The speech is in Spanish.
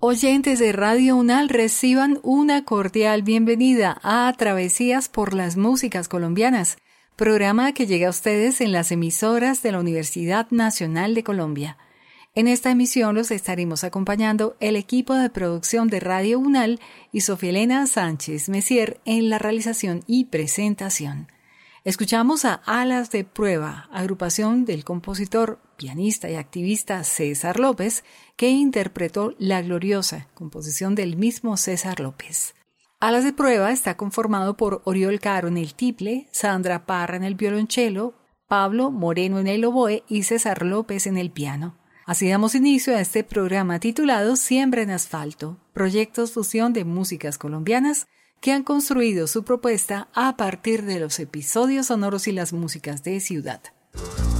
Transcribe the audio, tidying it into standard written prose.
Oyentes de Radio UNAL, reciban una cordial bienvenida a Travesías por las Músicas Colombianas, programa que llega a ustedes en las emisoras de la Universidad Nacional de Colombia. En esta emisión los estaremos acompañando el equipo de producción de Radio UNAL y Sofía Elena Sánchez Messier en la realización y presentación. Escuchamos a Alas de Prueba, agrupación del compositor, pianista y activista César López, que interpretó La Gloriosa, composición del mismo César López. Alas de Prueba está conformado por Oriol Caro en el tiple, Sandra Parra en el violonchelo, Pablo Moreno en el oboe y César López en el piano. Así damos inicio a este programa titulado Siembra en Asfalto, proyectos fusión de músicas colombianas que han construido su propuesta a partir de los episodios sonoros y las músicas de ciudad.